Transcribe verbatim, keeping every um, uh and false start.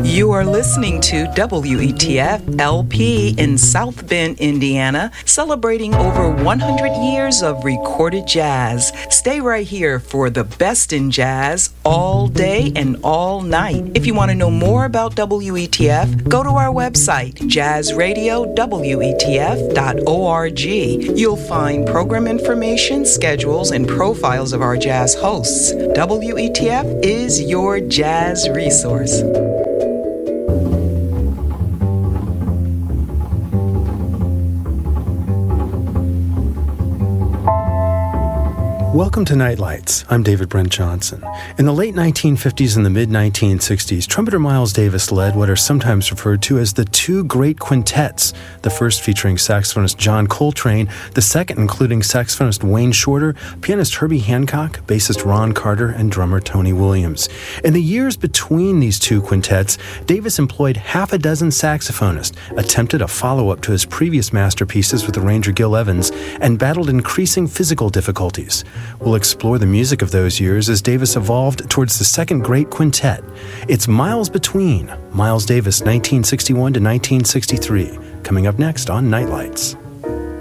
You are listening to W E T F L P in South Bend, Indiana, celebrating over one hundred years of recorded jazz. Stay right here for the best in jazz all day and all night. If you want to know more about W E T F, go to our website, jazz radio w e t f dot org. You'll find program information, schedules, and profiles of our jazz hosts. W E T F is your jazz resource. Welcome to Nightlights. I'm David Brent Johnson. In the late nineteen fifties and the mid nineteen sixties, trumpeter Miles Davis led what are sometimes referred to as the two great quintets, the first featuring saxophonist John Coltrane, the second including saxophonist Wayne Shorter, pianist Herbie Hancock, bassist Ron Carter, and drummer Tony Williams. In the years between these two quintets, Davis employed half a dozen saxophonists, attempted a follow-up to his previous masterpieces with arranger Gil Evans, and battled increasing physical difficulties. We'll explore the music of those years as Davis evolved towards the second great quintet. It's Miles Between, Miles Davis, nineteen sixty-one to nineteen sixty-three, coming up next on Nightlights.